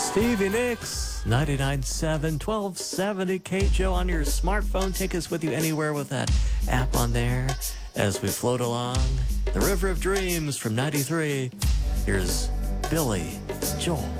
Stevie Nicks, 99.7, 1270 KJO on your smartphone. Take us with you anywhere with that app on there as we float along. The River of Dreams from 93. Here's Billy Joel.